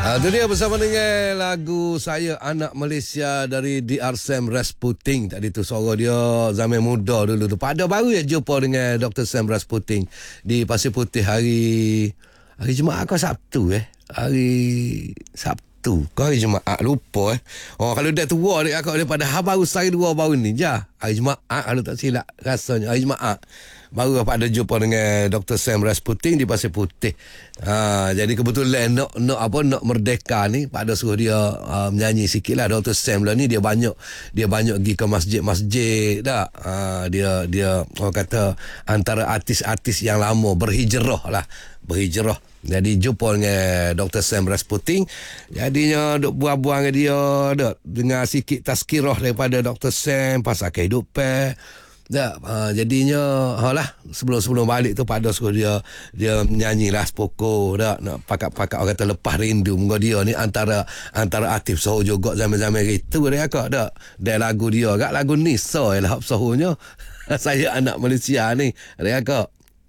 Itu dia bersama dengan lagu Saya Anak Malaysia dari DR Sam Rasputin. Tadi tu suara dia zaman muda dulu tu. Pada baru ya jumpa dengan Dr. Sam Rasputin di Pasir Putih hari Jumaat ke Sabtu Hari Sabtu ke hari Jumaat, lupa kalau dia tua dia akak daripada baru sehari dua baru ni je. Hari Jumaat kalau tak silap rasanya hari Jumaat baru pada jumpa dengan Dr. Sam Rasputin di Pasir Putih. Jadi kebetulan nak merdeka ni pada suruh dia menyanyi sikit lah. Dr. Sam lah ni dia banyak pergi ke masjid-masjid dah. Dia orang kata antara artis-artis yang lama berhijrah. Jadi jumpa dengan Dr. Sam Rasputin. Jadinya duk buang-buang dengan dia dak, dengar sikit tazkirah daripada Dr. Sam pasal kehidupan. Jadinya sebelum balik tu pada suruh dia nyanyilah sepoko dak, nak pakat orang kata lepas rindu. Moga dia ni antara artis soho juga zaman-zaman itu dia akak dak. Dan lagu dia agak lagu ni lah sohonya. Saya Anak Malaysia ni dia akak.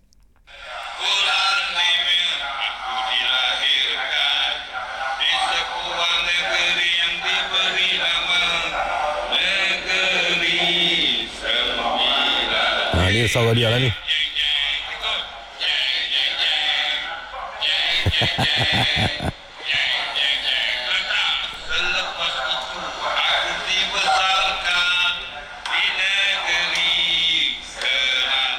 Ini suara dia lah ni.